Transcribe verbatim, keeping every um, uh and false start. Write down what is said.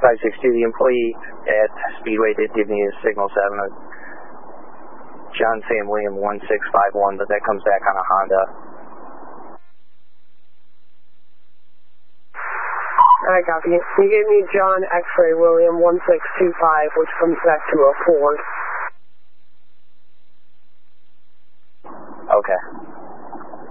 five six two, the employee at Speedway did give me a signal seven, uh, John Sam William one six five one, but that comes back on a Honda. Alright, copy. You gave me John X-Ray William one six two five, which comes back to a Ford.